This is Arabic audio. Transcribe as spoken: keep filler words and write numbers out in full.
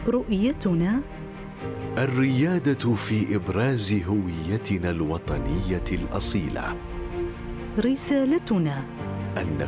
رؤيتنا الريادة في إبراز هويتنا الوطنية الأصيلة. رسالتنا أن